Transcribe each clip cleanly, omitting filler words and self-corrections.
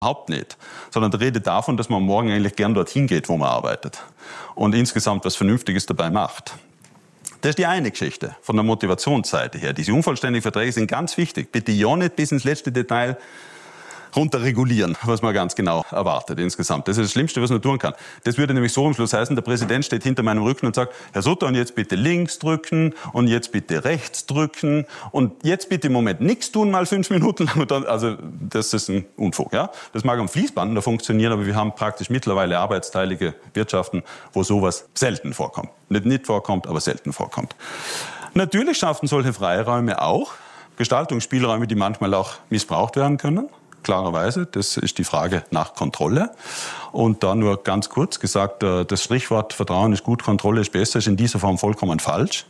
Überhaupt nicht. Sondern der redet davon, dass man morgen eigentlich gern dorthin geht, wo man arbeitet. Und insgesamt was Vernünftiges dabei macht. Das ist die eine Geschichte von der Motivationsseite her. Diese unvollständigen Verträge sind ganz wichtig. Bitte ja nicht bis ins letzte Detail runterregulieren, was man ganz genau erwartet insgesamt. Das ist das Schlimmste, was man tun kann. Das würde nämlich so am Schluss heißen, der Präsident steht hinter meinem Rücken und sagt, Herr Sutter, und jetzt bitte links drücken und jetzt bitte rechts drücken und jetzt bitte im Moment nichts tun, mal 5 Minuten lang. Und dann, also das ist ein Unfug. Ja? Das mag am Fließband da funktionieren, aber wir haben praktisch mittlerweile arbeitsteilige Wirtschaften, wo sowas selten vorkommt. Nicht vorkommt, aber selten vorkommt. Natürlich schaffen solche Freiräume auch Gestaltungsspielräume, die manchmal auch missbraucht werden können. Klarerweise, das ist die Frage nach Kontrolle. Und da nur ganz kurz gesagt, das Sprichwort Vertrauen ist gut, Kontrolle ist besser, ist in dieser Form vollkommen falsch.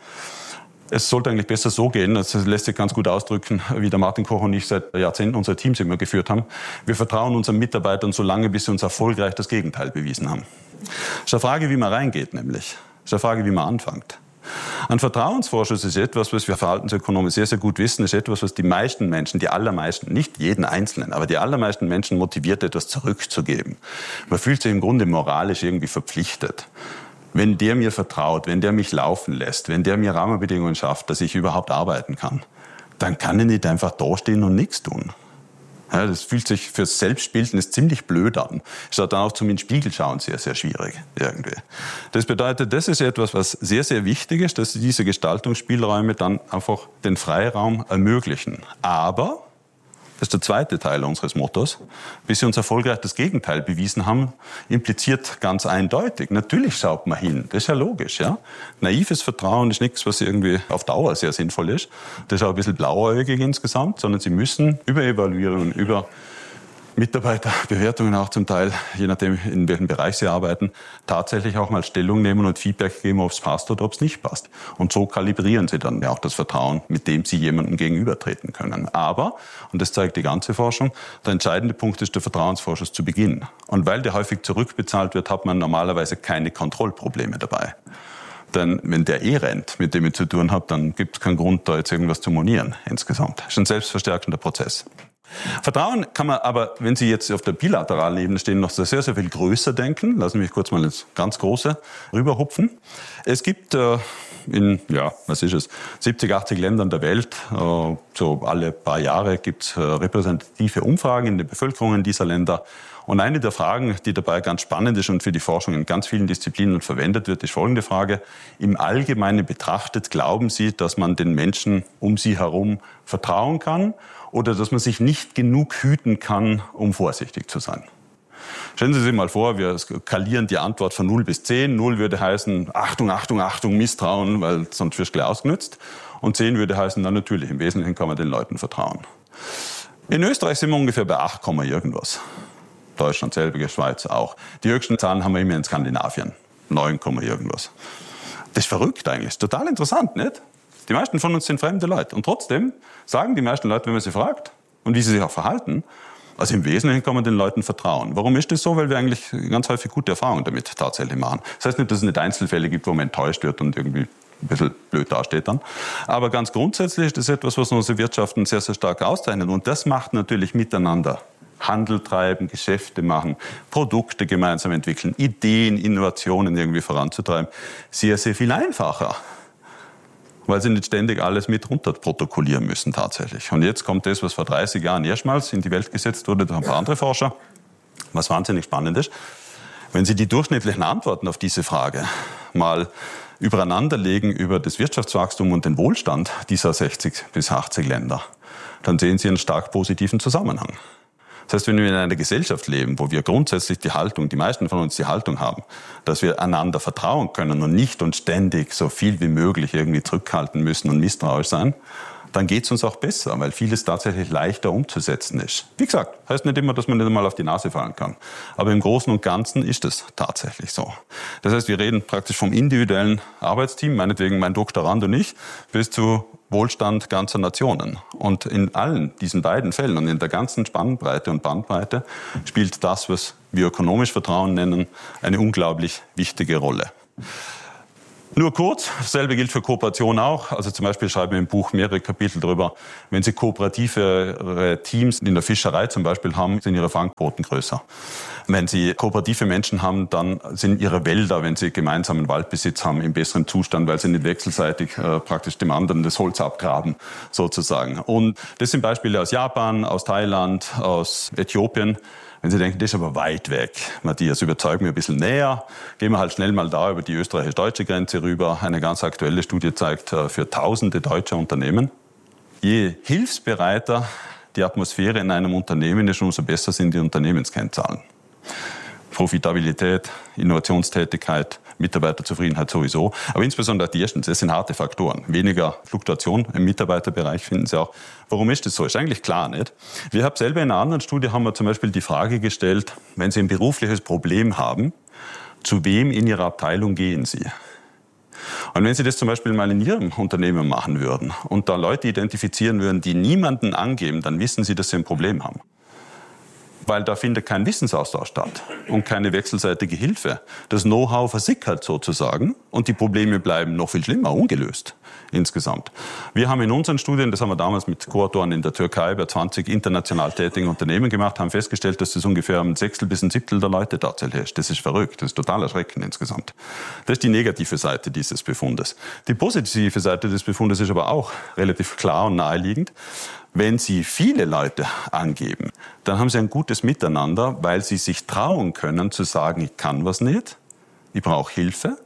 Es sollte eigentlich besser so gehen, das lässt sich ganz gut ausdrücken, wie der Martin Koch und ich seit Jahrzehnten unsere Teams immer geführt haben. Wir vertrauen unseren Mitarbeitern so lange, bis sie uns erfolgreich das Gegenteil bewiesen haben. Das ist eine Frage, wie man reingeht nämlich. Das ist eine Frage, wie man anfängt. Ein Vertrauensvorschuss ist etwas, was wir Verhaltensökonomen sehr, sehr gut wissen, ist etwas, was die meisten Menschen, die allermeisten, nicht jeden Einzelnen, aber die allermeisten Menschen motiviert, etwas zurückzugeben. Man fühlt sich im Grunde moralisch irgendwie verpflichtet. Wenn der mir vertraut, wenn der mich laufen lässt, wenn der mir Rahmenbedingungen schafft, dass ich überhaupt arbeiten kann, dann kann ich nicht einfach dastehen und nichts tun. Ja, das fühlt sich fürs Selbstbilden ziemlich blöd an. Ist dann auch zum in den Spiegel schauen sehr, sehr schwierig irgendwie. Das bedeutet, das ist etwas, was sehr, sehr wichtig ist, dass diese Gestaltungsspielräume dann einfach den Freiraum ermöglichen. Aber, das ist der zweite Teil unseres Mottos, bis sie uns erfolgreich das Gegenteil bewiesen haben, impliziert ganz eindeutig. Natürlich schaut man hin, das ist ja logisch. Ja? Naives Vertrauen ist nichts, was irgendwie auf Dauer sehr sinnvoll ist. Das ist auch ein bisschen blauäugig insgesamt, sondern Sie müssen über Evaluierungen, über Mitarbeiterbewertungen auch zum Teil, je nachdem, in welchem Bereich Sie arbeiten, tatsächlich auch mal Stellung nehmen und Feedback geben, ob es passt oder ob es nicht passt. Und so kalibrieren Sie dann ja auch das Vertrauen, mit dem Sie jemandem gegenübertreten können. Aber, und das zeigt die ganze Forschung, der entscheidende Punkt ist der Vertrauensvorschuss zu Beginn. Und weil der häufig zurückbezahlt wird, hat man normalerweise keine Kontrollprobleme dabei. Denn wenn der rennt, mit dem ich zu tun habe, dann gibt es keinen Grund, da jetzt irgendwas zu monieren insgesamt. Das ist ein selbstverstärkender Prozess. Vertrauen kann man aber, wenn Sie jetzt auf der bilateralen Ebene stehen, noch sehr, sehr viel größer denken. Lassen Sie mich kurz mal ins ganz Große rüberhupfen. Es gibt in, 70, 80 Ländern der Welt, so alle paar Jahre gibt es repräsentative Umfragen in den Bevölkerungen dieser Länder. Und eine der Fragen, die dabei ganz spannend ist und für die Forschung in ganz vielen Disziplinen verwendet wird, ist folgende Frage. Im Allgemeinen betrachtet, glauben Sie, dass man den Menschen um Sie herum vertrauen kann oder dass man sich nicht genug hüten kann, um vorsichtig zu sein? Stellen Sie sich mal vor, wir skalieren die Antwort von 0 bis 10. 0 würde heißen, Achtung, Achtung, Achtung, Misstrauen, weil sonst wirst du gleich ausgenutzt. Und 10 würde heißen, na natürlich, im Wesentlichen kann man den Leuten vertrauen. In Österreich sind wir ungefähr bei 8, irgendwas. Deutschland, selbige Schweiz auch. Die höchsten Zahlen haben wir immer in Skandinavien. 9, irgendwas. Das ist verrückt eigentlich. Das ist total interessant, nicht? Die meisten von uns sind fremde Leute. Und trotzdem sagen die meisten Leute, wenn man sie fragt und wie sie sich auch verhalten, also im Wesentlichen kann man den Leuten vertrauen. Warum ist das so? Weil wir eigentlich ganz häufig gute Erfahrungen damit tatsächlich machen. Das heißt nicht, dass es nicht Einzelfälle gibt, wo man enttäuscht wird und irgendwie ein bisschen blöd dasteht dann. Aber ganz grundsätzlich ist das etwas, was unsere Wirtschaften sehr, sehr stark auszeichnet. Und das macht natürlich miteinander Handel treiben, Geschäfte machen, Produkte gemeinsam entwickeln, Ideen, Innovationen irgendwie voranzutreiben, sehr, sehr viel einfacher. Weil sie nicht ständig alles mit runterprotokollieren müssen tatsächlich. Und jetzt kommt das, was vor 30 Jahren erstmals in die Welt gesetzt wurde durch ein paar andere Forscher, was wahnsinnig spannend ist. Wenn Sie die durchschnittlichen Antworten auf diese Frage mal übereinanderlegen über das Wirtschaftswachstum und den Wohlstand dieser 60 bis 80 Länder, dann sehen Sie einen stark positiven Zusammenhang. Das heißt, wenn wir in einer Gesellschaft leben, wo wir grundsätzlich die Haltung, die meisten von uns die Haltung haben, dass wir einander vertrauen können und nicht und ständig so viel wie möglich irgendwie zurückhalten müssen und misstrauisch sein, dann geht es uns auch besser, weil vieles tatsächlich leichter umzusetzen ist. Wie gesagt, heißt nicht immer, dass man nicht einmal auf die Nase fallen kann. Aber im Großen und Ganzen ist es tatsächlich so. Das heißt, wir reden praktisch vom individuellen Arbeitsteam, meinetwegen mein Doktorand und ich, bis zu Wohlstand ganzer Nationen. Und in allen diesen beiden Fällen und in der ganzen Spannbreite und Bandbreite spielt das, was wir ökonomisch Vertrauen nennen, eine unglaublich wichtige Rolle. Nur kurz, dasselbe gilt für Kooperation auch. Also zum Beispiel schreiben wir im Buch mehrere Kapitel darüber, wenn Sie kooperative Teams in der Fischerei zum Beispiel haben, sind Ihre Fangquoten größer. Wenn Sie kooperative Menschen haben, dann sind Ihre Wälder, wenn Sie gemeinsamen Waldbesitz haben, im besseren Zustand, weil Sie nicht wechselseitig praktisch dem anderen das Holz abgraben, sozusagen. Und das sind Beispiele aus Japan, aus Thailand, aus Äthiopien. Wenn Sie denken, das ist aber weit weg, Matthias, überzeug mich ein bisschen näher, gehen wir halt schnell mal da über die österreichisch-deutsche Grenze rüber. Eine ganz aktuelle Studie zeigt, für tausende deutsche Unternehmen, je hilfsbereiter die Atmosphäre in einem Unternehmen ist, umso besser sind die Unternehmenskennzahlen. Profitabilität, Innovationstätigkeit, Mitarbeiterzufriedenheit sowieso. Aber insbesondere die ersten, das sind harte Faktoren. Weniger Fluktuation im Mitarbeiterbereich finden Sie auch. Warum ist das so? Ist eigentlich klar, nicht? Wir haben selber in einer anderen Studie haben wir zum Beispiel die Frage gestellt, wenn Sie ein berufliches Problem haben, zu wem in Ihrer Abteilung gehen Sie? Und wenn Sie das zum Beispiel mal in Ihrem Unternehmen machen würden und da Leute identifizieren würden, die niemanden angeben, dann wissen Sie, dass Sie ein Problem haben. Weil da findet kein Wissensaustausch statt und keine wechselseitige Hilfe. Das Know-how versickert sozusagen und die Probleme bleiben noch viel schlimmer, ungelöst insgesamt. Wir haben in unseren Studien, das haben wir damals mit Co-Autoren in der Türkei bei 20 international tätigen Unternehmen gemacht, haben festgestellt, dass das ungefähr ein Sechstel bis ein Siebtel der Leute tatsächlich ist. Das ist verrückt, das ist total erschreckend insgesamt. Das ist die negative Seite dieses Befundes. Die positive Seite des Befundes ist aber auch relativ klar und naheliegend. Wenn Sie viele Leute angeben, dann haben Sie ein gutes Miteinander, weil Sie sich trauen können zu sagen, ich kann was nicht, ich brauche Hilfe.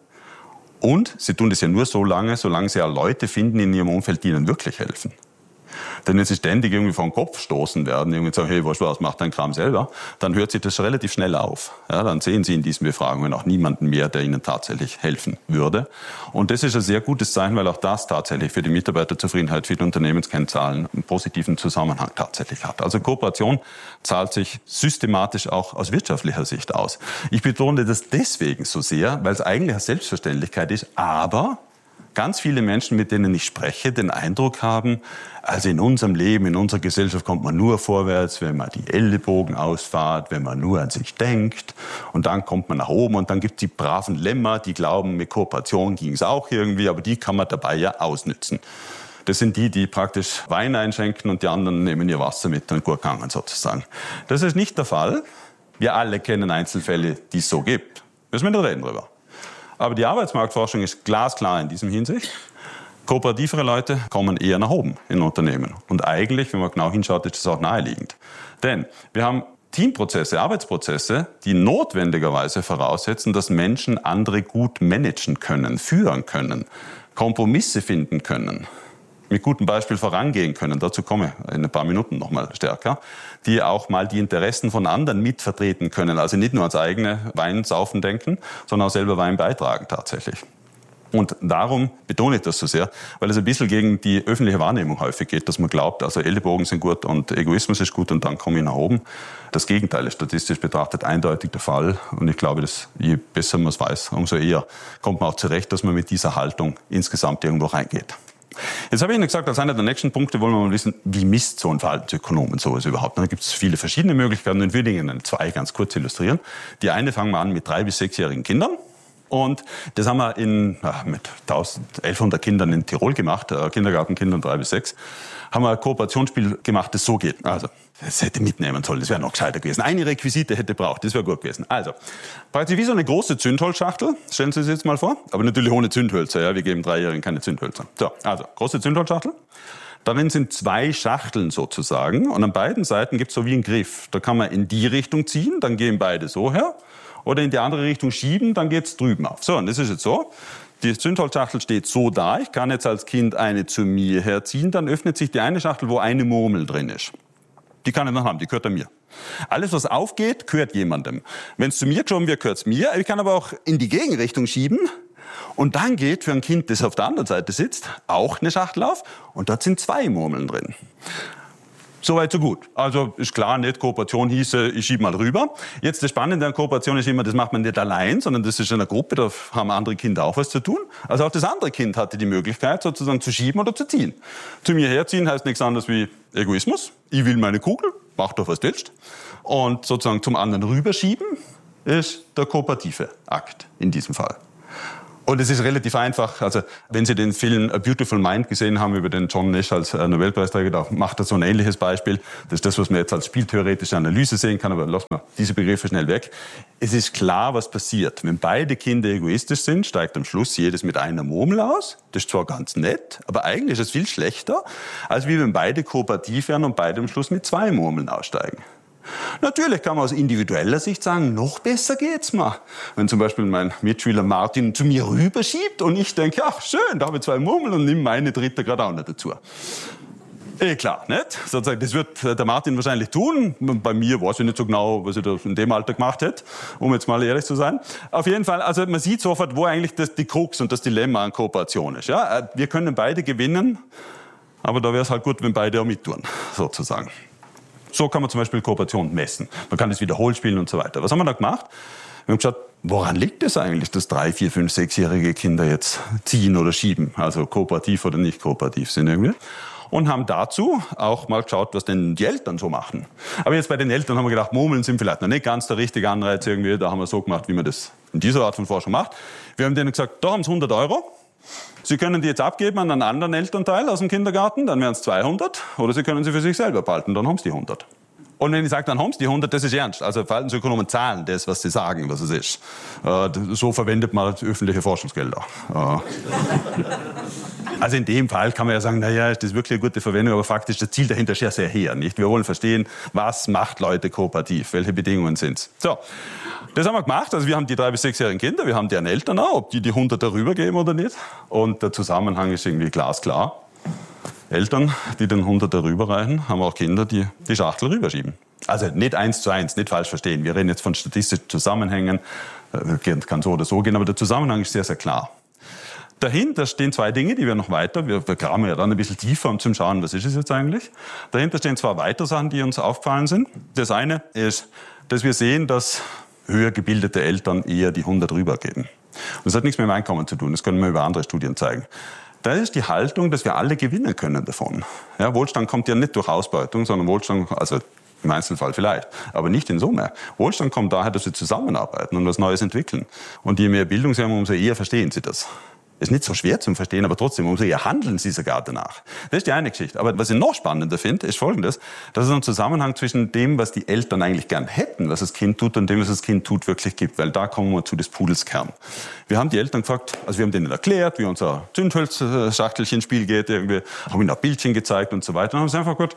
Und Sie tun das ja nur so lange, solange Sie ja Leute finden in Ihrem Umfeld, die Ihnen wirklich helfen. Denn wenn Sie ständig irgendwie vor den Kopf stoßen werden, irgendwie sagen, hey, was, mach deinen Kram selber, dann hört sich das relativ schnell auf. Ja, dann sehen Sie in diesen Befragungen auch niemanden mehr, der Ihnen tatsächlich helfen würde. Und das ist ein sehr gutes Zeichen, weil auch das tatsächlich für die Mitarbeiterzufriedenheit, für die Unternehmenskennzahlen einen positiven Zusammenhang tatsächlich hat. Also Kooperation zahlt sich systematisch auch aus wirtschaftlicher Sicht aus. Ich betone das deswegen so sehr, weil es eigentlich eine Selbstverständlichkeit ist, aber ganz viele Menschen, mit denen ich spreche, den Eindruck haben, also in unserem Leben, in unserer Gesellschaft kommt man nur vorwärts, wenn man die Ellenbogen ausfahrt, wenn man nur an sich denkt. Und dann kommt man nach oben und dann gibt es die braven Lämmer, die glauben, mit Kooperation ging es auch irgendwie, aber die kann man dabei ja ausnützen. Das sind die praktisch Wein einschenken und die anderen nehmen ihr Wasser mit und gut gegangen sozusagen. Das ist nicht der Fall. Wir alle kennen Einzelfälle, die es so gibt. Müssen wir nicht reden drüber. Aber die Arbeitsmarktforschung ist glasklar in diesem Hinsicht. Kooperativere Leute kommen eher nach oben in Unternehmen. Und eigentlich, wenn man genau hinschaut, ist das auch naheliegend. Denn wir haben Teamprozesse, Arbeitsprozesse, die notwendigerweise voraussetzen, dass Menschen andere gut managen können, führen können, Kompromisse finden können, mit gutem Beispiel vorangehen können. Dazu komme ich in ein paar Minuten noch mal stärker. Die auch mal die Interessen von anderen mitvertreten können. Also nicht nur ans eigene Weinsaufen denken, sondern auch selber Wein beitragen tatsächlich. Und darum betone ich das so sehr, weil es ein bisschen gegen die öffentliche Wahrnehmung häufig geht, dass man glaubt, also Ellenbogen sind gut und Egoismus ist gut und dann komme ich nach oben. Das Gegenteil ist statistisch betrachtet eindeutig der Fall. Und ich glaube, dass je besser man es weiß, umso eher kommt man auch zurecht, dass man mit dieser Haltung insgesamt irgendwo reingeht. Jetzt habe ich Ihnen gesagt, als einer der nächsten Punkte wollen wir mal wissen, wie misst so ein Verhaltensökonom sowas überhaupt? Da gibt es viele verschiedene Möglichkeiten und würde Ihnen zwei ganz kurz illustrieren. Die eine fangen wir an mit 3- bis 6-jährigen Kindern. Und das haben wir mit 1100 Kindern in Tirol gemacht, Kindergartenkindern 3 bis 6, haben wir ein Kooperationsspiel gemacht, das so geht. Also, das hätte mitnehmen sollen, das wäre noch gescheiter gewesen. Eine Requisite hätte braucht, das wäre gut gewesen. Also, praktisch wie so eine große Zündholzschachtel, stellen Sie sich jetzt mal vor, aber natürlich ohne Zündhölzer, ja, wir geben 3-Jährigen keine Zündhölzer. So, also, große Zündholzschachtel. Darin sind 2 Schachteln sozusagen und an beiden Seiten gibt es so wie einen Griff. Da kann man in die Richtung ziehen, dann gehen beide so her. Oder in die andere Richtung schieben, dann geht's drüben auf. So, und das ist jetzt so. Die Zündholzschachtel steht so da. Ich kann jetzt als Kind eine zu mir herziehen. Dann öffnet sich die eine Schachtel, wo eine Murmel drin ist. Die kann ich noch haben, die gehört mir. Alles, was aufgeht, gehört jemandem. Wenn es zu mir geschoben wird, gehört es mir. Ich kann aber auch in die Gegenrichtung schieben. Und dann geht für ein Kind, das auf der anderen Seite sitzt, auch eine Schachtel auf. Und dort sind 2 Murmeln drin. Soweit, so gut. Also ist klar, nicht Kooperation hieße, ich schiebe mal rüber. Jetzt das Spannende an Kooperation ist immer, das macht man nicht allein, sondern das ist in einer Gruppe, da haben andere Kinder auch was zu tun. Also auch das andere Kind hatte die Möglichkeit, sozusagen zu schieben oder zu ziehen. Zu mir herziehen heißt nichts anderes wie Egoismus. Ich will meine Kugel, mach doch, was du willst. Und sozusagen zum anderen rüberschieben ist der kooperative Akt in diesem Fall. Und es ist relativ einfach. Also, wenn Sie den Film A Beautiful Mind gesehen haben über den John Nash als Nobelpreisträger, da macht er so ein ähnliches Beispiel. Das ist das, was man jetzt als spieltheoretische Analyse sehen kann, aber lassen wir diese Begriffe schnell weg. Es ist klar, was passiert. Wenn beide Kinder egoistisch sind, steigt am Schluss jedes mit einer Murmel aus. Das ist zwar ganz nett, aber eigentlich ist es viel schlechter, als wie wenn beide kooperativ wären und beide am Schluss mit 2 Murmeln aussteigen. Natürlich kann man aus individueller Sicht sagen, noch besser geht's mal. Wenn zum Beispiel mein Mitschüler Martin zu mir rüberschiebt und ich denke, ach schön, da habe ich 2 Murmeln und nimm meine dritte gerade auch noch dazu. Klar, nicht? Sozusagen, das wird der Martin wahrscheinlich tun. Bei mir weiß ich nicht so genau, was ich da in dem Alter gemacht hätte, um jetzt mal ehrlich zu sein. Auf jeden Fall, also man sieht sofort, wo eigentlich die Krux und das Dilemma an Kooperation ist. Ja? Wir können beide gewinnen, aber da wäre es halt gut, wenn beide auch mittun, sozusagen. So kann man zum Beispiel Kooperation messen. Man kann das wiederholt spielen und so weiter. Was haben wir da gemacht? Wir haben geschaut, woran liegt es eigentlich, dass 3-, 4-, 5-, 6-jährige Kinder jetzt ziehen oder schieben, also kooperativ oder nicht kooperativ sind irgendwie. Und haben dazu auch mal geschaut, was denn die Eltern so machen. Aber jetzt bei den Eltern haben wir gedacht, Murmeln sind vielleicht noch nicht ganz der richtige Anreiz irgendwie. Da haben wir so gemacht, wie man das in dieser Art von Forschung macht. Wir haben denen gesagt, da haben Sie 100 €. Sie können die jetzt abgeben an einen anderen Elternteil aus dem Kindergarten, dann wären es 200. Oder Sie können sie für sich selber behalten, dann haben Sie die 100. Und wenn ich sage, dann haben Sie die 100, das ist ernst. Also Verhaltensökonomen zahlen das, was sie sagen, was es ist. So verwendet man öffentliche Forschungsgelder. Also in dem Fall kann man ja sagen, naja, ist das wirklich eine gute Verwendung, aber faktisch das Ziel dahinter ist ja sehr her, nicht? Wir wollen verstehen, was macht Leute kooperativ, welche Bedingungen sind es. So, das haben wir gemacht. Also wir haben die 3- bis 6-jährigen Kinder, wir haben deren Eltern auch, ob die 100 darüber geben oder nicht. Und der Zusammenhang ist irgendwie glasklar. Eltern, die den 100 darüber reichen, haben auch Kinder, die die Schachtel rüberschieben. Also nicht 1:1, nicht falsch verstehen. Wir reden jetzt von statistischen Zusammenhängen, kann so oder so gehen, aber der Zusammenhang ist sehr, sehr klar. Dahinter stehen 2 Dinge, die wir noch weiter, wir graben ja dann ein bisschen tiefer, um zu schauen, was ist es jetzt eigentlich. Dahinter stehen 2 weitere Sachen, die uns aufgefallen sind. Das eine ist, dass wir sehen, dass höher gebildete Eltern eher die 100 rübergeben. Und das hat nichts mit dem Einkommen zu tun, das können wir über andere Studien zeigen. Da ist die Haltung, dass wir alle gewinnen können davon. Ja, Wohlstand kommt ja nicht durch Ausbeutung, sondern Wohlstand, also im Einzelfall vielleicht, aber nicht in Summe. Wohlstand kommt daher, dass wir zusammenarbeiten und was Neues entwickeln. Und je mehr Bildung sie haben, umso eher verstehen sie das. Ist nicht so schwer zu verstehen, aber trotzdem, umso eher handeln sie sogar danach. Das ist die eine Geschichte. Aber was ich noch spannender finde, ist Folgendes, dass es einen Zusammenhang zwischen dem, was die Eltern eigentlich gern hätten, was das Kind tut, und dem, was das Kind tut, wirklich gibt. Weil da kommen wir zu des Pudels Kern. Wir haben die Eltern gefragt, also wir haben denen erklärt, wie unser Zündholzschachtelchen-Spiel geht, irgendwie, haben ihnen auch Bildchen gezeigt und so weiter. Und haben sie einfach gesagt,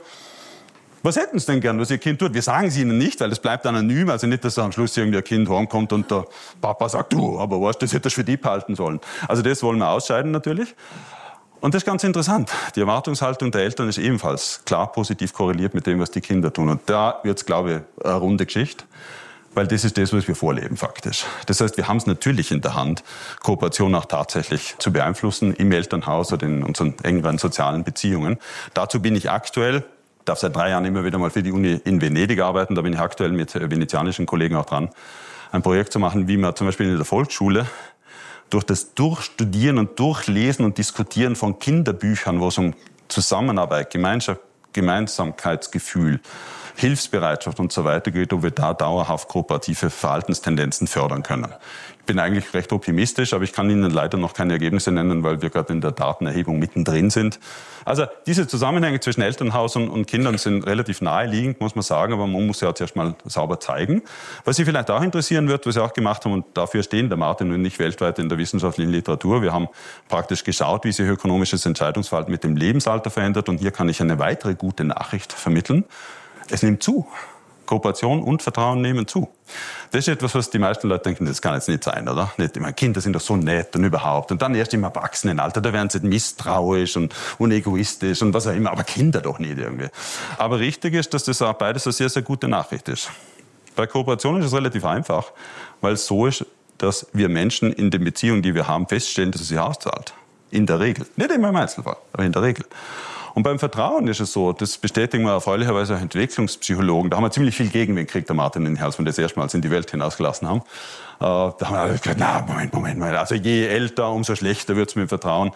was hätten Sie denn gern, was Ihr Kind tut? Wir sagen es Ihnen nicht, weil das bleibt anonym. Also nicht, dass am Schluss irgendwie ein Kind heimkommt und der Papa sagt, du, aber weißt, das hätte er für die behalten sollen. Also das wollen wir ausscheiden natürlich. Und das ist ganz interessant. Die Erwartungshaltung der Eltern ist ebenfalls klar positiv korreliert mit dem, was die Kinder tun. Und da wird es, glaube ich, eine runde Geschichte. Weil das ist das, was wir vorleben faktisch. Das heißt, wir haben es natürlich in der Hand, Kooperation auch tatsächlich zu beeinflussen im Elternhaus oder in unseren engeren sozialen Beziehungen. Dazu bin ich aktuell, darf seit 3 Jahren immer wieder mal für die Uni in Venedig arbeiten. Da bin ich aktuell mit venezianischen Kollegen auch dran, ein Projekt zu machen, wie man zum Beispiel in der Volksschule durch das Durchstudieren und Durchlesen und Diskutieren von Kinderbüchern, wo es um Zusammenarbeit, Gemeinschaft, Gemeinsamkeitsgefühl, Hilfsbereitschaft und so weiter geht, ob wir da dauerhaft kooperative Verhaltenstendenzen fördern können. Ich bin eigentlich recht optimistisch, aber ich kann Ihnen leider noch keine Ergebnisse nennen, weil wir gerade in der Datenerhebung mittendrin sind. Also diese Zusammenhänge zwischen Elternhaus und Kindern sind relativ naheliegend, muss man sagen, aber man muss ja zuerst mal sauber zeigen. Was Sie vielleicht auch interessieren wird, was Sie auch gemacht haben, und dafür stehen der Martin und ich weltweit in der wissenschaftlichen Literatur. Wir haben praktisch geschaut, wie sich ökonomisches Entscheidungsverhalten mit dem Lebensalter verändert, und hier kann ich eine weitere gute Nachricht vermitteln. Es nimmt zu. Kooperation und Vertrauen nehmen zu. Das ist etwas, was die meisten Leute denken, das kann jetzt nicht sein, oder? Nicht, ich meine, Kinder sind doch so nett und überhaupt. Und dann erst im Erwachsenenalter, da werden sie misstrauisch und egoistisch und was auch immer. Aber Kinder doch nicht irgendwie. Aber richtig ist, dass das auch beides eine sehr, sehr gute Nachricht ist. Bei Kooperation ist es relativ einfach, weil es so ist, dass wir Menschen in den Beziehungen, die wir haben, feststellen, dass es sich auszahlt. In der Regel. Nicht immer im Einzelfall, aber in der Regel. Und beim Vertrauen ist es so, das bestätigen wir erfreulicherweise auch Entwicklungspsychologen. Da haben wir ziemlich viel Gegenwind gekriegt, der Martin in den Hals, wenn wir das erstmals in die Welt hinausgelassen haben. Da haben wir alle gesagt, na, Moment mal. Also je älter, umso schlechter wird es mit dem Vertrauen.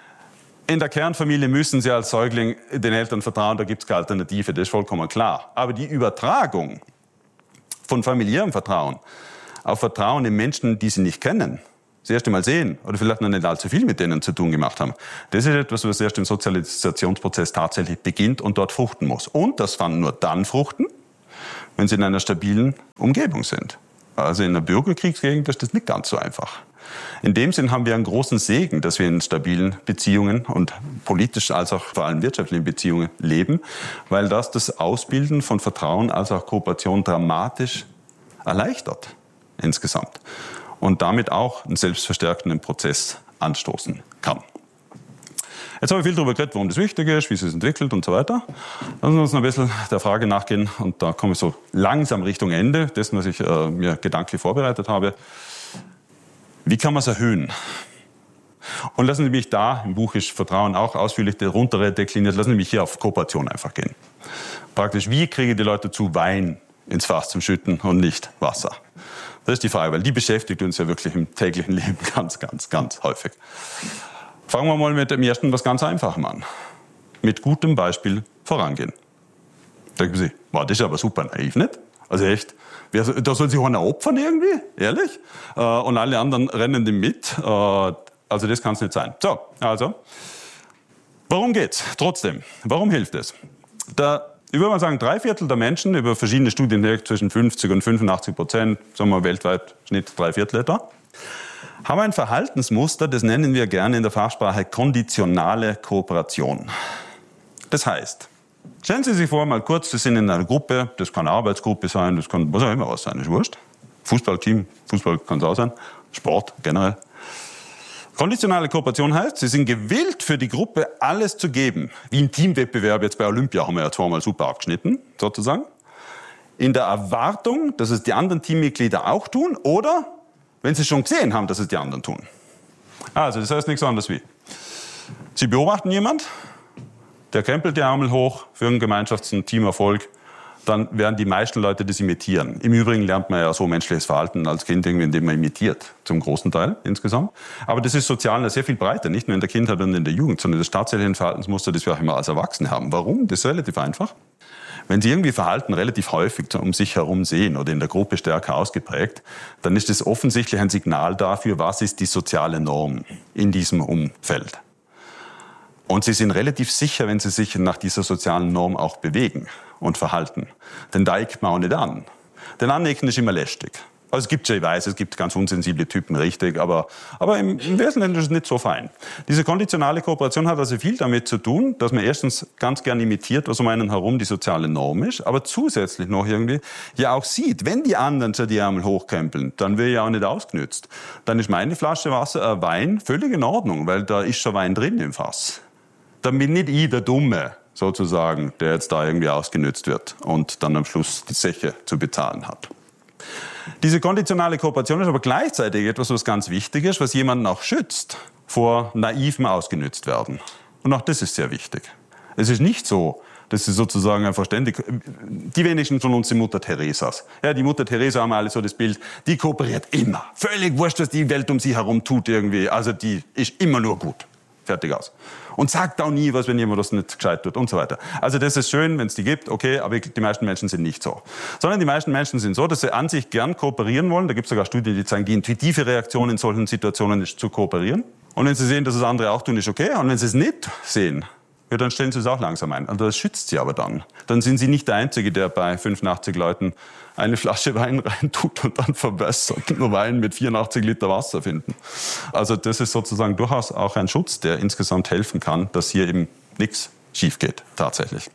In der Kernfamilie müssen Sie als Säugling den Eltern vertrauen, da gibt es keine Alternative, das ist vollkommen klar. Aber die Übertragung von familiärem Vertrauen auf Vertrauen in Menschen, die Sie nicht kennen, das erste Mal sehen oder vielleicht noch nicht allzu viel mit denen zu tun gemacht haben, das ist etwas, was erst im Sozialisationsprozess tatsächlich beginnt und dort fruchten muss. Und das kann nur dann fruchten, wenn sie in einer stabilen Umgebung sind. Also in einer Bürgerkriegsgegend ist das nicht ganz so einfach. In dem Sinn haben wir einen großen Segen, dass wir in stabilen Beziehungen und politisch als auch vor allem wirtschaftlichen Beziehungen leben, weil das Ausbilden von Vertrauen als auch Kooperation dramatisch erleichtert insgesamt und damit auch einen selbstverstärkenden Prozess anstoßen kann. Jetzt habe ich viel darüber geredet, warum das wichtig ist, wie es sich entwickelt und so weiter. Lassen wir uns noch ein bisschen der Frage nachgehen und da komme ich so langsam Richtung Ende dessen, was ich mir gedanklich vorbereitet habe. Wie kann man es erhöhen? Und lassen Sie mich da, im Buch ist Vertrauen auch ausführlich runter dekliniert, lassen Sie mich hier auf Kooperation einfach gehen. Praktisch, wie kriege ich die Leute dazu, Wein ins Fass zum Schütten und nicht Wasser? Das ist die Frage, weil die beschäftigt uns ja wirklich im täglichen Leben ganz, ganz, ganz häufig. Fangen wir mal mit dem ersten was ganz Einfachem an. Mit gutem Beispiel vorangehen. Denken Sie, wow, das ist aber super naiv, nicht? Also echt, da soll sich einer opfern irgendwie, ehrlich? Und alle anderen rennen dem mit. Also das kann es nicht sein. So, also, worum geht's? Trotzdem, warum hilft es? Ich würde mal sagen, 3/4 der Menschen, über verschiedene Studien zwischen 50 und 85%, sagen wir weltweit Schnitt 3/4 etwa, haben ein Verhaltensmuster, das nennen wir gerne in der Fachsprache konditionale Kooperation. Das heißt, stellen Sie sich vor, mal kurz, Sie sind in einer Gruppe, das kann eine Arbeitsgruppe sein, das kann was auch immer was sein, ist wurscht. Fußballteam, Fußball kann es auch sein, Sport generell. Konditionale Kooperation heißt, Sie sind gewillt für die Gruppe alles zu geben. Wie im Teamwettbewerb jetzt bei Olympia haben wir ja zweimal super abgeschnitten, sozusagen. In der Erwartung, dass es die anderen Teammitglieder auch tun oder wenn Sie schon gesehen haben, dass es die anderen tun. Also das heißt nichts anderes wie, Sie beobachten jemand, der krempelt die Ärmel hoch für einen Gemeinschafts- und Teamerfolg, dann werden die meisten Leute das imitieren. Im Übrigen lernt man ja so menschliches Verhalten als Kind, indem man imitiert, zum großen Teil insgesamt. Aber das ist sozial sehr viel breiter, nicht nur in der Kindheit und in der Jugend, sondern das ist tatsächlich ein Verhaltensmuster, das wir auch immer als Erwachsene haben. Warum? Das ist relativ einfach. Wenn Sie irgendwie Verhalten relativ häufig um sich herum sehen oder in der Gruppe stärker ausgeprägt, dann ist das offensichtlich ein Signal dafür, was ist die soziale Norm in diesem Umfeld. Und Sie sind relativ sicher, wenn Sie sich nach dieser sozialen Norm auch bewegen und verhalten. Denn da eckt man auch nicht an. Denn Anecken ist immer lästig. Also es gibt ja, ich weiß, es gibt ganz unsensible Typen, richtig, aber im Wesentlichen ist es nicht so fein. Diese konditionale Kooperation hat also viel damit zu tun, dass man erstens ganz gern imitiert, was um einen herum die soziale Norm ist, aber zusätzlich noch irgendwie ja auch sieht, wenn die anderen schon die Ärmel hochkrempeln, dann wird ja auch nicht ausgenützt. Dann ist meine Flasche Wein völlig in Ordnung, weil da ist schon Wein drin im Fass. Dann bin nicht ich der Dumme, sozusagen, der jetzt da irgendwie ausgenützt wird und dann am Schluss die Zeche zu bezahlen hat. Diese konditionale Kooperation ist aber gleichzeitig etwas, was ganz wichtig ist, was jemanden auch schützt vor naivem Ausgenützt-werden. Und auch das ist sehr wichtig. Es ist nicht so, dass sie sozusagen einfach ständig, die wenigsten von uns sind Mutter Teresas. Ja, die Mutter Teresa haben alle so das Bild, die kooperiert immer. Völlig wurscht, was die Welt um sie herum tut irgendwie. Also die ist immer nur gut. Fertig aus. Und sagt auch nie was, wenn jemand das nicht gescheit tut und so weiter. Also das ist schön, wenn es die gibt, okay, aber die meisten Menschen sind nicht so. Sondern die meisten Menschen sind so, dass sie an sich gern kooperieren wollen. Da gibt es sogar Studien, die zeigen, die intuitive Reaktion in solchen Situationen ist zu kooperieren. Und wenn sie sehen, dass es andere auch tun, ist okay. Und wenn sie es nicht sehen, ja, dann stellen sie es auch langsam ein. Und das schützt sie aber dann. Dann sind sie nicht der Einzige, der bei 85 Leuten eine Flasche Wein reintut und dann verbessert nur Wein mit 84 Liter Wasser finden. Also das ist sozusagen durchaus auch ein Schutz, der insgesamt helfen kann, dass hier eben nichts schief geht, tatsächlich.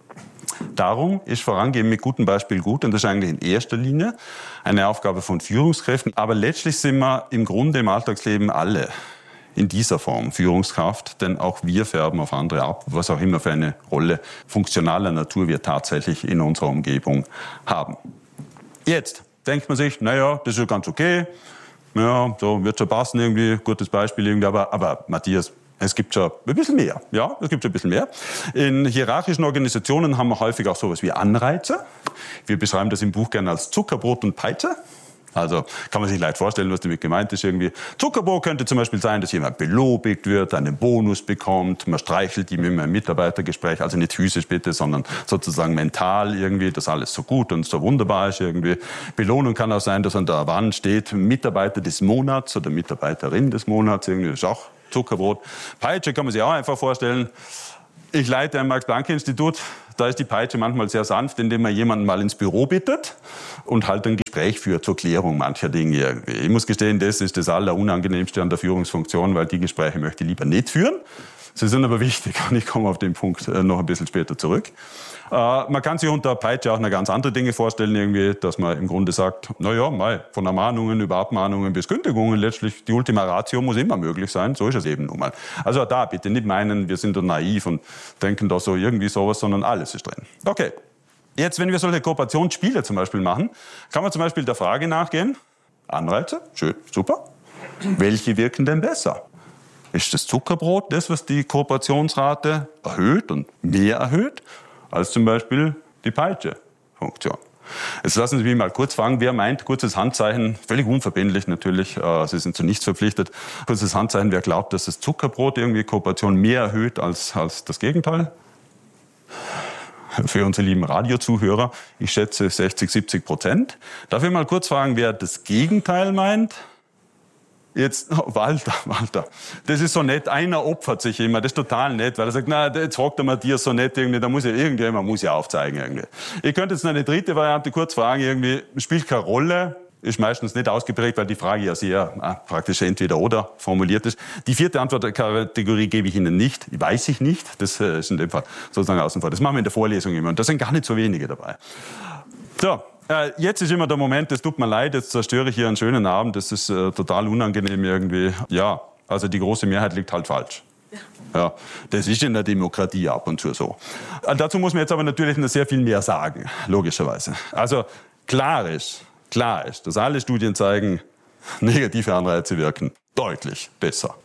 Darum ist Vorangehen mit gutem Beispiel gut und das ist eigentlich in erster Linie eine Aufgabe von Führungskräften. Aber letztlich sind wir im Grunde im Alltagsleben alle in dieser Form Führungskraft, denn auch wir färben auf andere ab, was auch immer für eine Rolle funktionaler Natur wir tatsächlich in unserer Umgebung haben. Jetzt denkt man sich, naja, das ist ja ganz okay, ja, so wird schon passen irgendwie, gutes Beispiel irgendwie, aber Matthias, es gibt schon ein bisschen mehr, ja, es gibt schon ein bisschen mehr. In hierarchischen Organisationen haben wir häufig auch sowas wie Anreize. Wir beschreiben das im Buch gerne als Zuckerbrot und Peitsche. Also kann man sich leicht vorstellen, was damit gemeint ist irgendwie. Zuckerbrot könnte zum Beispiel sein, dass jemand belobigt wird, einen Bonus bekommt, man streichelt ihm immer im Mitarbeitergespräch, also nicht physisch bitte, sondern sozusagen mental irgendwie, dass alles so gut und so wunderbar ist irgendwie. Belohnung kann auch sein, dass an der Wand steht, Mitarbeiter des Monats oder Mitarbeiterin des Monats, irgendwie, das ist auch Zuckerbrot. Peitsche kann man sich auch einfach vorstellen. Ich leite ein Max-Planck-Institut, da ist die Peitsche manchmal sehr sanft, indem man jemanden mal ins Büro bittet und halt ein Gespräch führt zur Klärung mancher Dinge irgendwie. Ich muss gestehen, das ist das Allerunangenehmste an der Führungsfunktion, weil die Gespräche möchte ich lieber nicht führen. Sie sind aber wichtig und ich komme auf den Punkt noch ein bisschen später zurück. Man kann sich unter Peitsche auch noch ganz andere Dinge vorstellen, irgendwie, dass man im Grunde sagt, naja, von Ermahnungen über Abmahnungen bis Kündigungen letztlich, die Ultima Ratio muss immer möglich sein, so ist es eben nun mal. Also da bitte nicht meinen, wir sind da naiv und denken da so irgendwie sowas, sondern alles ist drin. Okay, jetzt wenn wir solche Kooperationsspiele zum Beispiel machen, kann man zum Beispiel der Frage nachgehen, Anreize, schön, super, welche wirken denn besser? Ist das Zuckerbrot das, was die Kooperationsrate erhöht und mehr erhöht, als zum Beispiel die Peitsche-Funktion? Jetzt lassen Sie mich mal kurz fragen, wer meint, kurzes Handzeichen, völlig unverbindlich natürlich, Sie sind zu nichts verpflichtet, kurzes Handzeichen, wer glaubt, dass das Zuckerbrot irgendwie Kooperation mehr erhöht als das Gegenteil? Für unsere lieben Radiozuhörer, ich schätze 60-70%. Darf ich mal kurz fragen, wer das Gegenteil meint? Jetzt, Walter, das ist so nett, einer opfert sich immer, das ist total nett, weil er sagt, na, jetzt fragt der Matthias so nett irgendwie, da muss ja irgendjemand aufzeigen irgendwie. Ihr könnt jetzt noch eine dritte Variante kurz fragen, irgendwie, spielt keine Rolle, ist meistens nicht ausgeprägt, weil die Frage ja sehr praktisch entweder oder formuliert ist. Die vierte Antwortkategorie gebe ich Ihnen nicht, weiß ich nicht, das ist in dem Fall sozusagen außen vor. Das machen wir in der Vorlesung immer und da sind gar nicht so wenige dabei. So. Jetzt ist immer der Moment, es tut mir leid, jetzt zerstöre ich hier einen schönen Abend, das ist total unangenehm irgendwie. Ja, also die große Mehrheit liegt halt falsch. Ja, das ist in der Demokratie ab und zu so. Dazu muss man jetzt aber natürlich noch sehr viel mehr sagen, logischerweise. Also klar ist, dass alle Studien zeigen, negative Anreize wirken deutlich besser.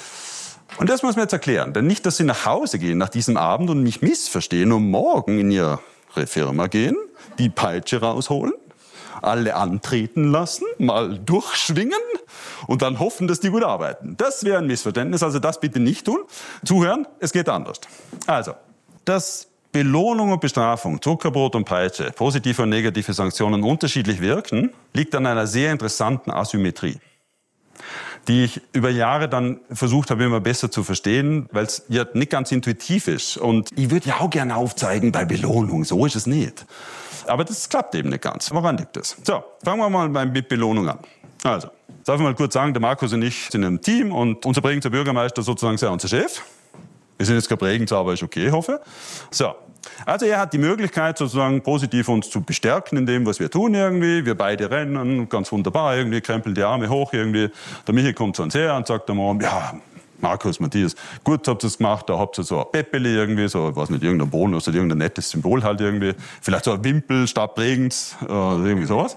Und das muss man jetzt erklären, denn nicht, dass Sie nach Hause gehen nach diesem Abend und mich missverstehen und morgen in Ihre Firma gehen, die Peitsche rausholen, alle antreten lassen, mal durchschwingen und dann hoffen, dass die gut arbeiten. Das wäre ein Missverständnis, also das bitte nicht tun. Zuhören, es geht anders. Also, dass Belohnung und Bestrafung, Zuckerbrot und Peitsche, positive und negative Sanktionen unterschiedlich wirken, liegt an einer sehr interessanten Asymmetrie, die ich über Jahre dann versucht habe, immer besser zu verstehen, weil es ja nicht ganz intuitiv ist. Und ich würde ja auch gerne aufzeigen bei Belohnung, so ist es nicht. Aber das klappt eben nicht ganz. Woran liegt das? So, fangen wir mal mit Belohnung an. Also, darf ich mal kurz sagen, der Markus und ich sind im Team und unser Bregenzer Bürgermeister sozusagen sei unser Chef. Wir sind jetzt kein Bregenzer, aber ist okay, hoffe. So. Also er hat die Möglichkeit, sozusagen positiv uns zu bestärken in dem, was wir tun irgendwie. Wir beide rennen, ganz wunderbar irgendwie, krempeln die Arme hoch irgendwie. Der Michi kommt zu uns her und sagt am Abend, ja, Markus, Matthias, gut habt ihr es gemacht, da habt ihr so ein Peppeli irgendwie, so, ich weiß nicht, irgendein Bonus oder irgendein nettes Symbol halt irgendwie. Vielleicht so ein Wimpel, Stadt Bregenz, irgendwie sowas.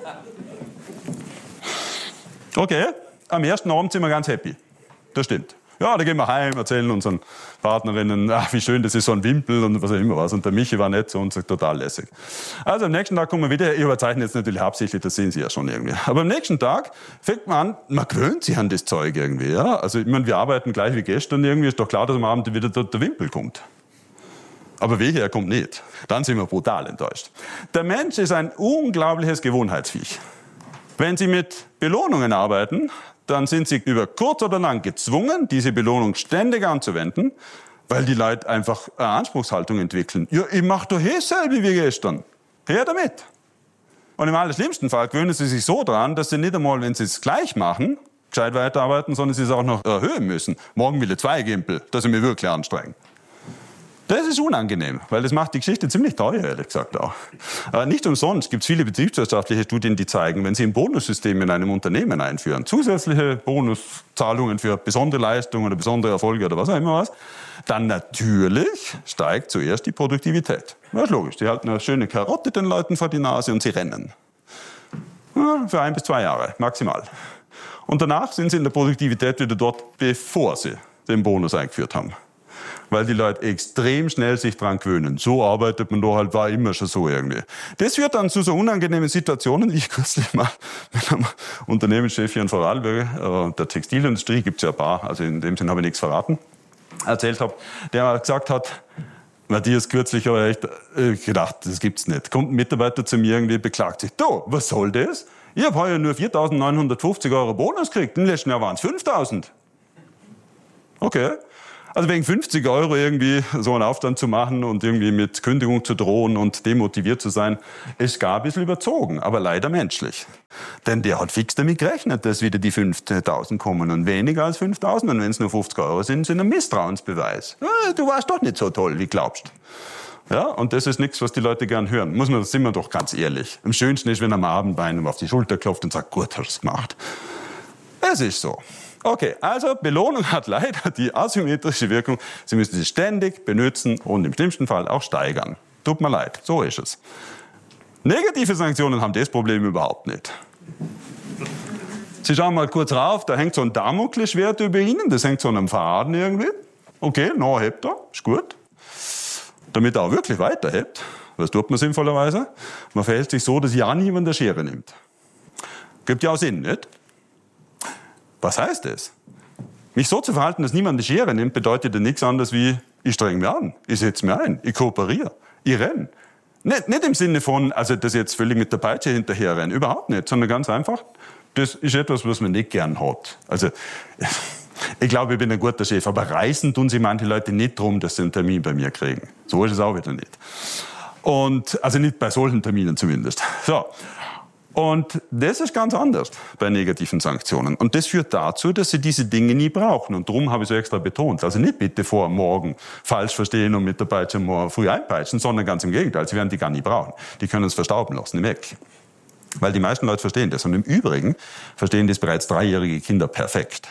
Okay, am ersten Abend sind wir ganz happy. Das stimmt. Ja, da gehen wir heim, erzählen unseren Partnerinnen, ach, wie schön, das ist so ein Wimpel und was auch immer was. Und der Michi war nett zu uns, sagt, total lässig. Also am nächsten Tag kommen wir wieder, ich überzeichne jetzt natürlich absichtlich, das sehen Sie ja schon irgendwie. Aber am nächsten Tag fängt man an, man gewöhnt sich an das Zeug irgendwie. Ja? Also ich meine, wir arbeiten gleich wie gestern irgendwie, ist doch klar, dass am Abend wieder der Wimpel kommt. Aber wehe, er kommt nicht. Dann sind wir brutal enttäuscht. Der Mensch ist ein unglaubliches Gewohnheitsviech. Wenn Sie mit Belohnungen arbeiten, dann sind Sie über kurz oder lang gezwungen, diese Belohnung ständig anzuwenden, weil die Leute einfach eine Anspruchshaltung entwickeln. Ja, ich mache doch dasselbe wie gestern. Her damit. Und im allerschlimmsten Fall gewöhnen Sie sich so dran, dass Sie nicht einmal, wenn Sie es gleich machen, gescheit weiterarbeiten, sondern Sie es auch noch erhöhen müssen. Morgen will ich 2 Gimpel, dass Sie mich wirklich anstrengen. Das ist unangenehm, weil das macht die Geschichte ziemlich teuer, ehrlich gesagt auch. Nicht umsonst gibt es viele betriebswirtschaftliche Studien, die zeigen, wenn Sie ein Bonussystem in einem Unternehmen einführen, zusätzliche Bonuszahlungen für besondere Leistungen oder besondere Erfolge oder was auch immer was, dann natürlich steigt zuerst die Produktivität. Das ist logisch, die halten eine schöne Karotte den Leuten vor die Nase und sie rennen. Ja, für 1 bis 2 Jahre, maximal. Und danach sind sie in der Produktivität wieder dort, bevor sie den Bonus eingeführt haben. weil die Leute extrem schnell sich dran gewöhnen. So arbeitet man da halt, war immer schon so irgendwie. Das führt dann zu so unangenehmen Situationen, wie ich kürzlich mal mit einem Unternehmenschef hier in Vorarlberg, der Textilindustrie, gibt's ja ein paar, also in dem Sinn habe ich nichts verraten, erzählt habe, der gesagt hat, Matthias, kürzlich habe ich echt gedacht, das gibt's nicht. Kommt ein Mitarbeiter zu mir irgendwie, beklagt sich, du, was soll das? Ich habe heuer nur 4.950 € Bonus gekriegt, im letzten Jahr waren es 5.000. Okay. Also wegen 50 € irgendwie so einen Aufstand zu machen und irgendwie mit Kündigung zu drohen und demotiviert zu sein, ist gar ein bisschen überzogen, aber leider menschlich. Denn der hat fix damit gerechnet, dass wieder die 5.000 kommen und weniger als 5.000. Und wenn es nur 50 € sind ein Misstrauensbeweis. Du warst doch nicht so toll, wie glaubst. Ja, und das ist nichts, was die Leute gern hören. Sind wir doch ganz ehrlich. Am schönsten ist, wenn er am Abend bei einem auf die Schulter klopft und sagt, gut, hast du es gemacht. Es ist so. Okay, also Belohnung hat leider die asymmetrische Wirkung. Sie müssen sie ständig benutzen und im schlimmsten Fall auch steigern. Tut mir leid, so ist es. Negative Sanktionen haben das Problem überhaupt nicht. Sie schauen mal kurz rauf, da hängt so ein Damoklesschwert über Ihnen, das hängt so an einem Faden irgendwie. Okay, noch hebt er, ist gut. Damit er auch wirklich weiterhebt, was tut man sinnvollerweise? Man verhält sich so, dass ja niemand eine Schere nimmt. Gibt ja auch Sinn, nicht? Was heißt das? Mich so zu verhalten, dass niemand eine Schere nimmt, bedeutet ja nichts anderes wie, ich streng mich an, ich setze mich ein, ich kooperiere, ich renne. Nicht im Sinne von, also dass ich jetzt völlig mit der Peitsche hinterher renne, überhaupt nicht, sondern ganz einfach, das ist etwas, was man nicht gern hat. Also, ich glaube, ich bin ein guter Chef, aber reißen tun sich manche Leute nicht drum, dass sie einen Termin bei mir kriegen. So ist es auch wieder nicht. Und, also nicht bei solchen Terminen zumindest. So. Und das ist ganz anders bei negativen Sanktionen. Und das führt dazu, dass sie diese Dinge nie brauchen. Und darum habe ich es extra betont. Also nicht bitte vor morgen falsch verstehen und mit der Peitsche morgen früh einpeitschen, sondern ganz im Gegenteil. Sie werden die gar nie brauchen. Die können es verstauben lassen im Eck. Weil die meisten Leute verstehen das. Und im Übrigen verstehen das bereits 3-jährige Kinder perfekt.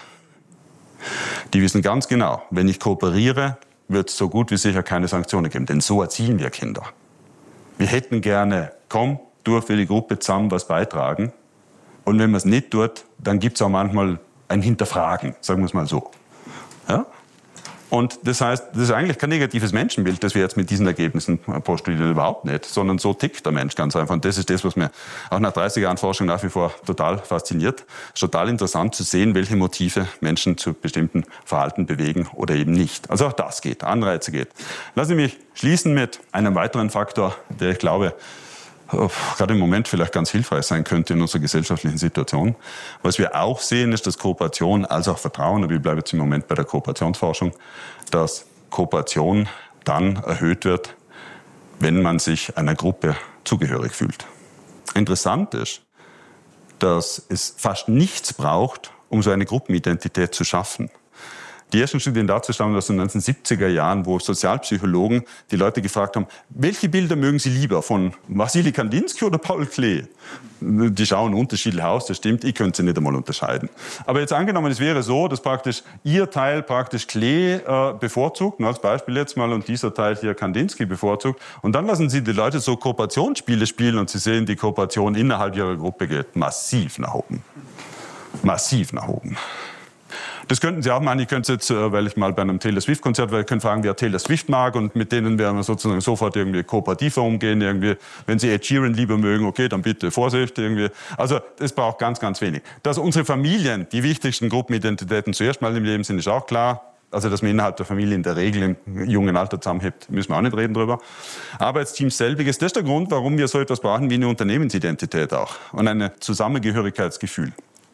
Die wissen ganz genau, wenn ich kooperiere, wird es so gut wie sicher keine Sanktionen geben. Denn so erziehen wir Kinder. Wir hätten gerne, komm, du für die Gruppe zusammen was beitragen. Und wenn man es nicht tut, dann gibt es auch manchmal ein Hinterfragen, sagen wir es mal so. Ja? Und das heißt, das ist eigentlich kein negatives Menschenbild, das wir jetzt mit diesen Ergebnissen postulieren, überhaupt nicht, sondern so tickt der Mensch ganz einfach. Und das ist das, was mir auch nach 30 Jahren Forschung nach wie vor total fasziniert. Es ist total interessant zu sehen, welche Motive Menschen zu bestimmten Verhalten bewegen oder eben nicht. Also auch das geht, Anreize geht. Lassen Sie mich schließen mit einem weiteren Faktor, der, ich glaube, gerade im Moment vielleicht ganz hilfreich sein könnte in unserer gesellschaftlichen Situation. Was wir auch sehen, ist, dass Kooperation als auch Vertrauen, aber ich bleibe jetzt im Moment bei der Kooperationsforschung, dass Kooperation dann erhöht wird, wenn man sich einer Gruppe zugehörig fühlt. Interessant ist, dass es fast nichts braucht, um so eine Gruppenidentität zu schaffen. Die ersten Studien dazu stammen aus den 1970er Jahren, wo Sozialpsychologen die Leute gefragt haben, welche Bilder mögen sie lieber, von Wassily Kandinsky oder Paul Klee? Die schauen unterschiedlich aus, das stimmt, ich könnte sie nicht einmal unterscheiden. Aber jetzt angenommen, es wäre so, dass praktisch ihr Teil praktisch Klee bevorzugt, als Beispiel jetzt mal, und dieser Teil hier Kandinsky bevorzugt. Und dann lassen sie die Leute so Kooperationsspiele spielen und sie sehen, die Kooperation innerhalb ihrer Gruppe geht massiv nach oben. Massiv nach oben. Das könnten Sie auch machen. Ich könnte jetzt, weil ich mal bei einem Taylor Swift-Konzert war, ich könnte fragen, wer Taylor Swift mag, und mit denen werden wir sozusagen sofort irgendwie kooperativer umgehen. Irgendwie. Wenn Sie Ed Sheeran lieber mögen, okay, dann bitte Vorsicht. Irgendwie. Also das braucht ganz, ganz wenig. Dass unsere Familien die wichtigsten Gruppenidentitäten zuerst mal im Leben sind, ist auch klar. Also dass man innerhalb der Familie in der Regel im jungen Alter zusammenhebt, müssen wir auch nicht reden drüber. Arbeitsteams selbiges, das ist der Grund, warum wir so etwas brauchen wie eine Unternehmensidentität auch und ein Zusammengehörigkeitsgefühl.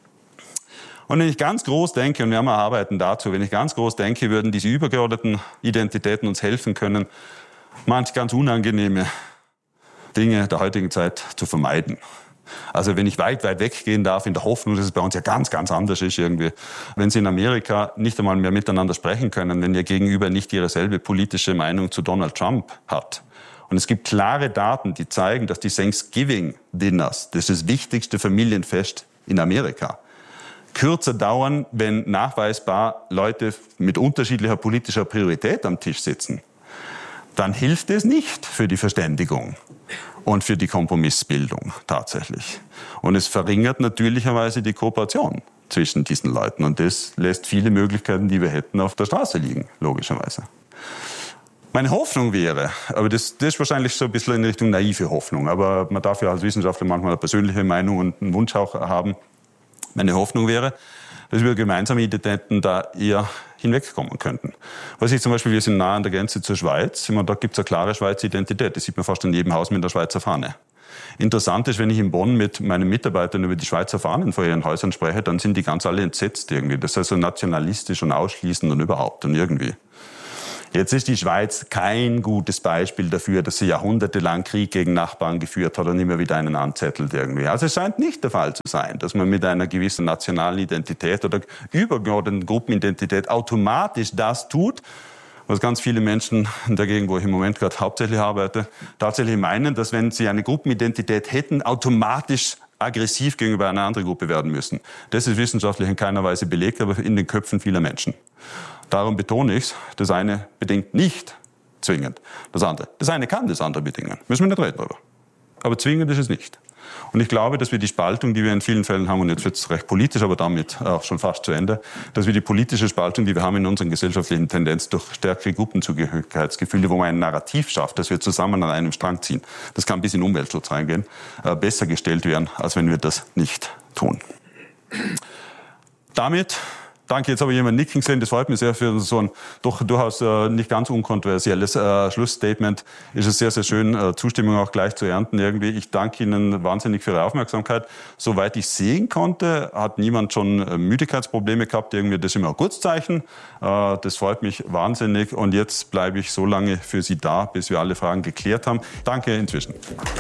Und wenn ich ganz groß denke, und wir haben Arbeiten dazu, wenn ich ganz groß denke, würden diese übergeordneten Identitäten uns helfen können, manch ganz unangenehme Dinge der heutigen Zeit zu vermeiden. Also wenn ich weit, weit weggehen darf, in der Hoffnung, dass es bei uns ja ganz, ganz anders ist irgendwie. Wenn Sie in Amerika nicht einmal mehr miteinander sprechen können, wenn Ihr Gegenüber nicht Ihre selbe politische Meinung zu Donald Trump hat. Und es gibt klare Daten, die zeigen, dass die Thanksgiving-Dinners, das ist das wichtigste Familienfest in Amerika, kürzer dauern, wenn nachweisbar Leute mit unterschiedlicher politischer Priorität am Tisch sitzen, dann hilft es nicht für die Verständigung und für die Kompromissbildung tatsächlich. Und es verringert natürlicherweise die Kooperation zwischen diesen Leuten. Und das lässt viele Möglichkeiten, die wir hätten, auf der Straße liegen, logischerweise. Meine Hoffnung wäre, aber das ist wahrscheinlich so ein bisschen in Richtung naive Hoffnung, aber man darf ja als Wissenschaftler manchmal eine persönliche Meinung und einen Wunsch auch haben. Meine Hoffnung wäre, dass wir gemeinsame Identitäten da eher hinwegkommen könnten. Was ich zum Beispiel, wir sind nah an der Grenze zur Schweiz, da gibt es eine klare Schweizer Identität, das sieht man fast in jedem Haus mit der Schweizer Fahne. Interessant ist, wenn ich in Bonn mit meinen Mitarbeitern über die Schweizer Fahnen vor ihren Häusern spreche, dann sind die ganz alle entsetzt irgendwie. Das ist also nationalistisch und ausschließend und überhaupt und irgendwie. Jetzt ist die Schweiz kein gutes Beispiel dafür, dass sie jahrhundertelang Krieg gegen Nachbarn geführt hat und immer wieder einen anzettelt irgendwie. Also es scheint nicht der Fall zu sein, dass man mit einer gewissen nationalen Identität oder übergeordneten Gruppenidentität automatisch das tut, was ganz viele Menschen in der Gegend, wo ich im Moment gerade hauptsächlich arbeite, tatsächlich meinen, dass wenn sie eine Gruppenidentität hätten, automatisch aggressiv gegenüber einer anderen Gruppe werden müssen. Das ist wissenschaftlich in keiner Weise belegt, aber in den Köpfen vieler Menschen. Darum betone ich, das eine bedingt nicht zwingend das andere. Das eine kann das andere bedingen. Müssen wir nicht reden darüber. Aber zwingend ist es nicht. Und ich glaube, dass wir die Spaltung, die wir in vielen Fällen haben, und jetzt wird es recht politisch, aber damit auch schon fast zu Ende, dass wir die politische Spaltung, die wir haben in unseren gesellschaftlichen Tendenz durch stärkere Gruppenzugehörigkeitsgefühle, wo man ein Narrativ schafft, dass wir zusammen an einem Strang ziehen, das kann bis in Umweltschutz reingehen, besser gestellt werden, als wenn wir das nicht tun. Damit danke, jetzt habe ich jemanden nicken gesehen, das freut mich sehr für so ein doch durchaus nicht ganz unkontroversielles Schlussstatement. Ist es sehr, sehr schön, Zustimmung auch gleich zu ernten irgendwie. Ich danke Ihnen wahnsinnig für Ihre Aufmerksamkeit. Soweit ich sehen konnte, hat niemand schon Müdigkeitsprobleme gehabt, irgendwie das ist immer ein Kurzzeichen. Das freut mich wahnsinnig und jetzt bleibe ich so lange für Sie da, bis wir alle Fragen geklärt haben. Danke inzwischen.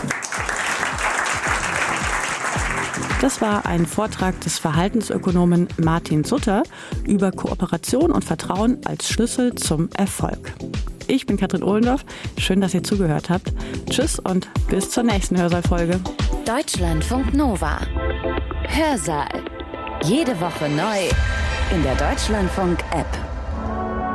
Das war ein Vortrag des Verhaltensökonomen Martin Sutter über Kooperation und Vertrauen als Schlüssel zum Erfolg. Ich bin Katrin Ohlendorf. Schön, dass ihr zugehört habt. Tschüss und bis zur nächsten Hörsaal-Folge. Deutschlandfunk Nova. Hörsaal. Jede Woche neu in der Deutschlandfunk-App.